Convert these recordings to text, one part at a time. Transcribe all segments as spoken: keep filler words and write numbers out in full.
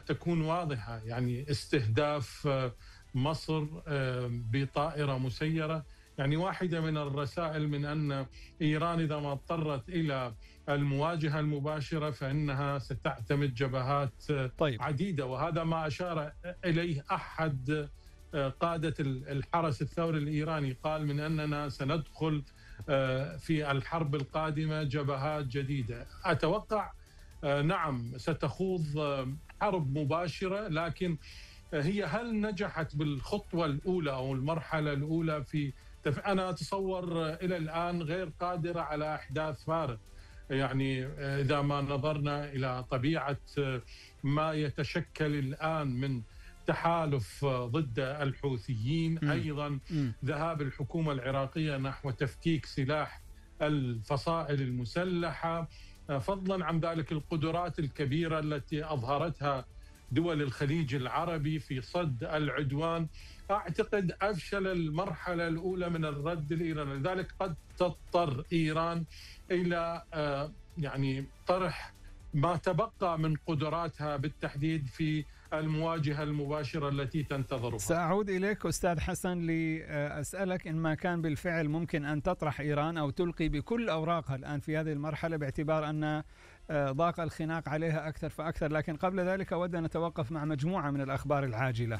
تكون واضحة، يعني استهداف مصر بطائرة مسيرة. يعني واحدة من الرسائل من أن إيران إذا ما اضطرت إلى المواجهة المباشرة فإنها ستعتمد جبهات طيب. عديدة، وهذا ما أشار إليه أحد قادة الحرس الثوري الإيراني، قال من أننا سندخل في الحرب القادمة جبهات جديدة. أتوقع نعم ستخوض حرب مباشرة، لكن هي هل نجحت بالخطوة الأولى أو المرحلة الأولى في تف... أنا أتصور إلى الآن غير قادرة على إحداث فارق. يعني إذا ما نظرنا إلى طبيعة ما يتشكل الآن من تحالف ضد الحوثيين، م. أيضا م. ذهاب الحكومة العراقية نحو تفكيك سلاح الفصائل المسلحة، فضلا عن ذلك القدرات الكبيرة التي أظهرتها دول الخليج العربي في صد العدوان، أعتقد أفشل المرحلة الأولى من الرد الإيراني. لذلك قد تضطر إيران إلى يعني طرح ما تبقى من قدراتها بالتحديد في المواجهة المباشرة التي تنتظرها. سأعود إليك أستاذ حسن لأسألك إن ما كان بالفعل ممكن أن تطرح إيران أو تلقي بكل أوراقها الآن في هذه المرحلة، باعتبار أن ضاق الخناق عليها أكثر فأكثر. لكن قبل ذلك أود أن نتوقف مع مجموعة من الأخبار العاجلة.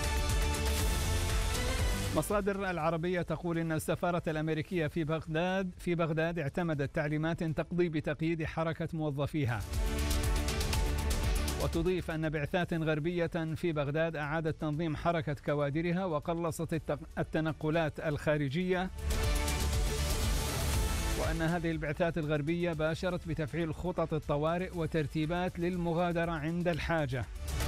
مصادر العربية تقول إن السفارة الأمريكية في بغداد في بغداد اعتمدت تعليمات تقضي بتقييد حركة موظفيها. وتضيف أن بعثات غربية في بغداد أعادت تنظيم حركة كوادرها وقلصت التنقلات الخارجية، وأن هذه البعثات الغربية باشرت بتفعيل خطط الطوارئ وترتيبات للمغادرة عند الحاجة.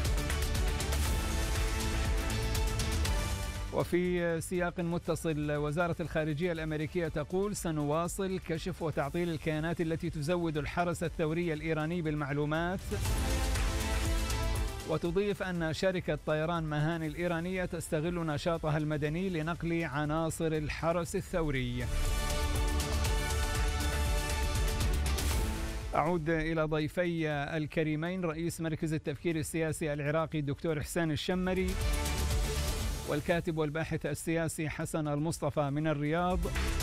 وفي سياق متصل، وزارة الخارجية الأمريكية تقول سنواصل كشف وتعطيل الكيانات التي تزود الحرس الثوري الإيراني بالمعلومات. وتضيف أن شركة طيران مهاني الإيرانية تستغل نشاطها المدني لنقل عناصر الحرس الثوري. أعود إلى ضيفي الكريمين، رئيس مركز التفكير السياسي العراقي الدكتور حسين الشمري، والكاتب والباحث السياسي حسن المصطفى من الرياض.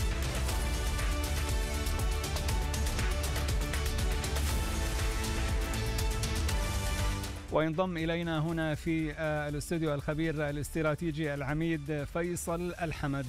وينضم إلينا هنا في الاستوديو الخبير الاستراتيجي العميد فيصل الحمد.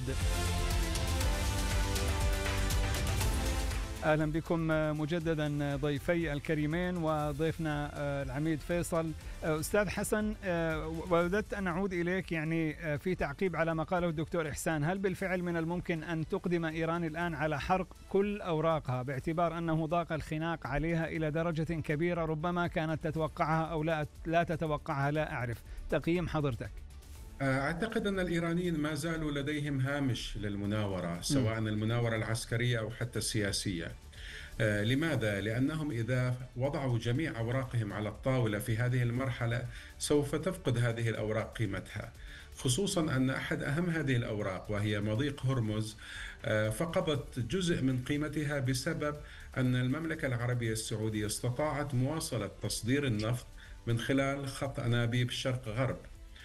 أهلا بكم مجددا ضيفي الكريمين وضيفنا العميد فيصل. أستاذ حسن، وددت أن أعود إليك يعني في تعقيب على ما قاله الدكتور إحسان. هل بالفعل من الممكن أن تقدم إيران الآن على حرق كل أوراقها، باعتبار أنه ضاق الخناق عليها إلى درجة كبيرة ربما كانت تتوقعها أو لا لا تتوقعها؟ لا أعرف، تقييم حضرتك. أعتقد أن الإيرانيين ما زالوا لديهم هامش للمناورة، سواء المناورة العسكرية أو حتى السياسية. آه لماذا؟ لأنهم إذا وضعوا جميع أوراقهم على الطاولة في هذه المرحلة سوف تفقد هذه الأوراق قيمتها، خصوصا أن أحد أهم هذه الأوراق وهي مضيق هرمز آه فقدت جزء من قيمتها بسبب أن المملكة العربية السعودية استطاعت مواصلة تصدير النفط من خلال خط أنابيب شرق غرب،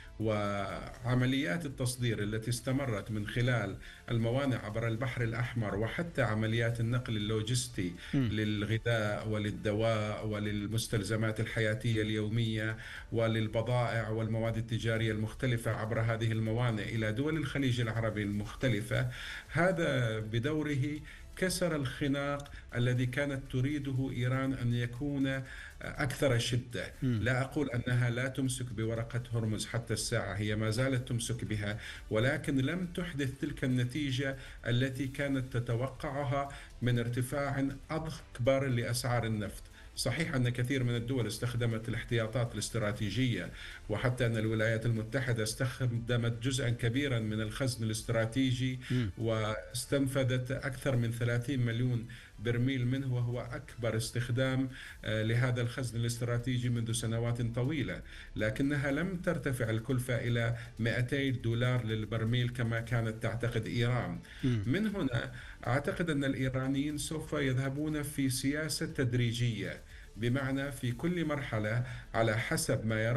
وعمليات التصدير التي استمرت من خلال الموانئ عبر البحر الأحمر، وحتى عمليات النقل اللوجستي م. للغذاء وللدواء وللمستلزمات الحياتية اليومية وللبضائع والمواد التجارية المختلفة عبر هذه الموانئ إلى دول الخليج العربي المختلفة. هذا بدوره كسر الخناق الذي كانت تريده إيران أن يكون أكثر شدة. لا أقول أنها لا تمسك بورقة هرمز حتى الساعة، هي ما زالت تمسك بها، ولكن لم تحدث تلك النتيجة التي كانت تتوقعها من ارتفاع أكبر لأسعار النفط. صحيح أن كثير من الدول استخدمت الاحتياطات الاستراتيجية، وحتى أن الولايات المتحدة استخدمت جزءا كبيرا من الخزن الاستراتيجي واستنفذت أكثر من ثلاثين مليون برميل منه، وهو أكبر استخدام لهذا الخزن الاستراتيجي منذ سنوات طويلة، لكنها لم ترتفع الكلفة إلى مئتي دولار للبرميل كما كانت تعتقد إيران. من هنا أعتقد أن الإيرانيين سوف يذهبون في سياسة تدريجية، بمعنى في كل مرحلة على حسب ما يرى